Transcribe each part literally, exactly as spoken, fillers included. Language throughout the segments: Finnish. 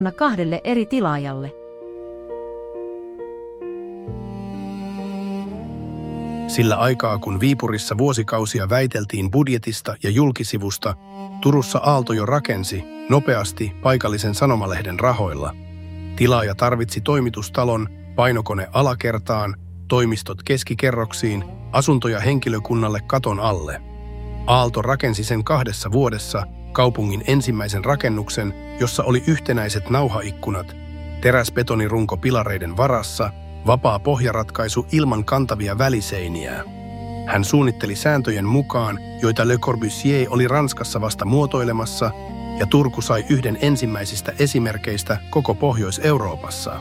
kahdelle eri tilaajalle. Sillä aikaa kun Viipurissa vuosikausia väiteltiin budjetista ja julkisivusta, Turussa Aalto jo rakensi nopeasti paikallisen sanomalehden rahoilla. Tilaaja tarvitsi toimitustalon, painokone alakertaan, toimistot keskikerroksiin, asuntoja henkilökunnalle katon alle. Aalto rakensi sen kahdessa vuodessa kaupungin ensimmäisen rakennuksen, jossa oli yhtenäiset nauhaikkunat, teräsbetonirunko pilareiden varassa, vapaa pohjaratkaisu ilman kantavia väliseiniä. Hän suunnitteli sääntöjen mukaan, joita Le Corbusier oli Ranskassa vasta muotoilemassa, ja Turku sai yhden ensimmäisistä esimerkkeistä koko Pohjois-Euroopassa.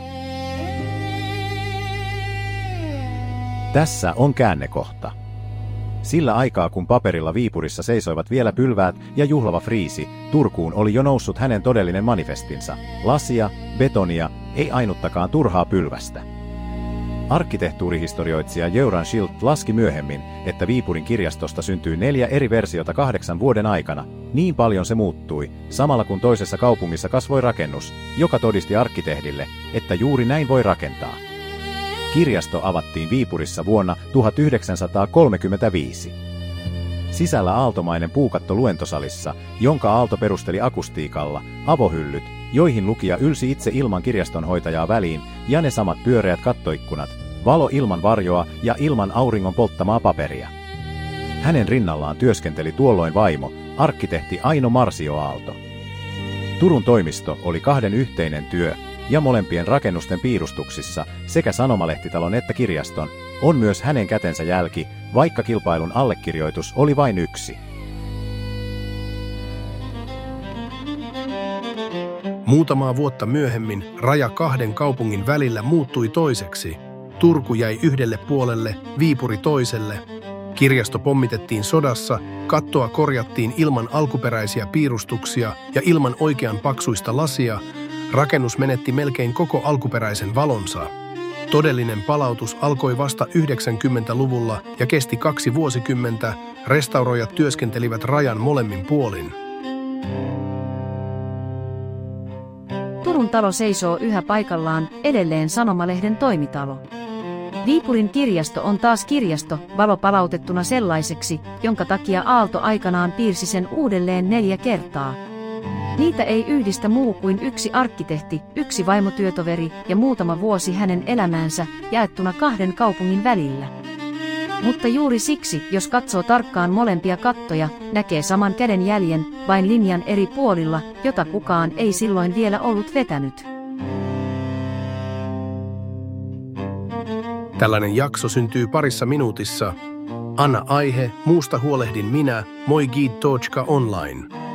Tässä on käännekohta. Sillä aikaa kun paperilla Viipurissa seisoivat vielä pylväät ja juhlava friisi, Turkuun oli jo noussut hänen todellinen manifestinsa. Lasia, betonia, ei ainuttakaan turhaa pylvästä. Arkkitehtuurihistorioitsija Göran Schilt laski myöhemmin, että Viipurin kirjastosta syntyi neljä eri versiota kahdeksan vuoden aikana. Niin paljon se muuttui, samalla kun toisessa kaupungissa kasvoi rakennus, joka todisti arkkitehdille, että juuri näin voi rakentaa. Kirjasto avattiin Viipurissa vuonna tuhatyhdeksänsataakolmekymmentäviisi. Sisällä aaltomainen puukatto luentosalissa, jonka Aalto perusteli akustiikalla, avohyllyt, joihin lukija ylsi itse ilman kirjastonhoitajaa väliin, ja ne samat pyöreät kattoikkunat, valo ilman varjoa ja ilman auringon polttamaa paperia. Hänen rinnallaan työskenteli tuolloin vaimo, arkkitehti Aino Marsio-Aalto. Turun toimisto oli kahden yhteinen työ, ja molempien rakennusten piirustuksissa, sekä sanomalehtitalon että kirjaston, on myös hänen kätensä jälki, vaikka kilpailun allekirjoitus oli vain yksi. Muutamaa vuotta myöhemmin raja kahden kaupungin välillä muuttui toiseksi. Turku jäi yhdelle puolelle, Viipuri toiselle. Kirjasto pommitettiin sodassa, kattoa korjattiin ilman alkuperäisiä piirustuksia ja ilman oikean paksuista lasia. Rakennus menetti melkein koko alkuperäisen valonsa. Todellinen palautus alkoi vasta yhdeksänkymmentäluvulla ja kesti kaksi vuosikymmentä. Restauroijat työskentelivät rajan molemmin puolin. Turun talo seisoo yhä paikallaan, edelleen sanomalehden toimitalo. Viipurin kirjasto on taas kirjasto, valo palautettuna sellaiseksi, jonka takia Aalto aikanaan piirsi sen uudelleen neljä kertaa. Niitä ei yhdistä muu kuin yksi arkkitehti, yksi vaimotyötoveri ja muutama vuosi hänen elämäänsä jaettuna kahden kaupungin välillä. Mutta juuri siksi, jos katsoo tarkkaan molempia kattoja, näkee saman kädenjäljen, vain linjan eri puolilla, jota kukaan ei silloin vielä ollut vetänyt. Tällainen jakso syntyy parissa minuutissa. Anna aihe, muusta huolehdin minä, moi Gid Tochka online.